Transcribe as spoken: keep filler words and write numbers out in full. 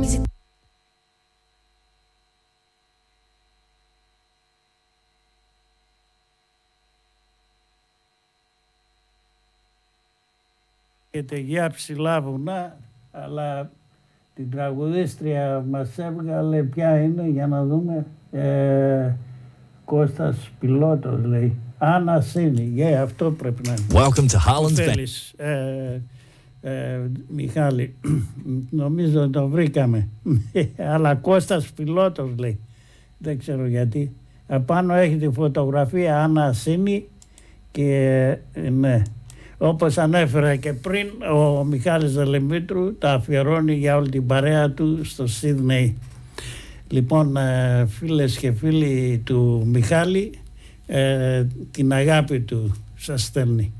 Και τεγιά ψηλά βουνά, αλλά την τραγουδίστρια μας έβγαλε, ποια είναι, για να δούμε, ε, Κώστας Πιλότος λέει. Άννα Σίνη, yeah, αυτό πρέπει να είναι. Welcome to Holland's Θέλεις, ε, ε, Μιχάλη, νομίζω το βρήκαμε, αλλά Κώστας Πιλότος λέει, δεν ξέρω γιατί. Απάνω έχει τη φωτογραφία Άννα Σίνη και ναι. Όπως ανέφερα και πριν, ο Μιχάλης Δελημήτρου τα αφιερώνει για όλη την παρέα του στο Σίδνεϊ. Λοιπόν, φίλες και φίλοι του Μιχάλη, την αγάπη του σας στέλνει.